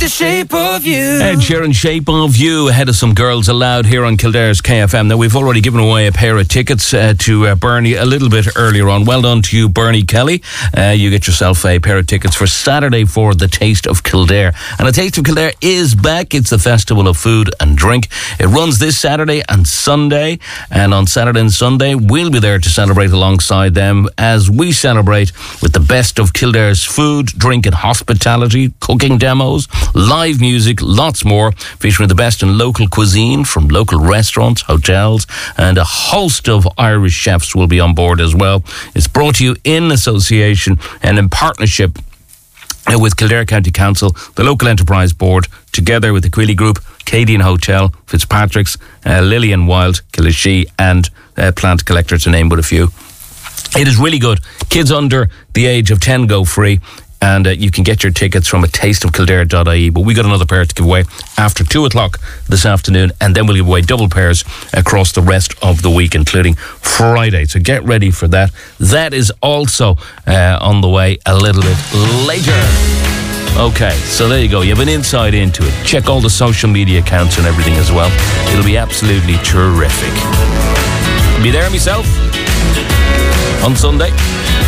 the shape of you. Ed Sheeran, Shape of You, ahead of some Girls Aloud here on Kildare's KFM. Now, we've already given away a pair of tickets to Bernie a little bit earlier on. Well done to you, Bernie Kelly. You get yourself a pair of tickets for Saturday for the Taste of Kildare. And the Taste of Kildare is back. It's the festival of food and drink. It runs this Saturday and Sunday. And on Saturday and Sunday, we'll be there to celebrate alongside them as we celebrate with the best of Kildare's food, drink and hospitality, cooking demos, live music, lots more, featuring the best in local cuisine from local restaurants, hotels, and a host of Irish chefs will be on board as well. It's brought to you in association and in partnership with Kildare County Council, the Local Enterprise Board, together with the Queely Group, Cadian Hotel, Fitzpatrick's, Lillian Wild, Killashee, and Plant Collector, to name but a few. It is really good. Kids under the age of 10 go free. And you can get your tickets from tasteofkildare.ie. But we got another pair to give away after 2 o'clock this afternoon. And then we'll give away double pairs across the rest of the week, including Friday. So get ready for that. That is also on the way a little bit later. Okay, so there you go. You have an insight into it. Check all the social media accounts and everything as well. It'll be absolutely terrific. Be there myself on Sunday.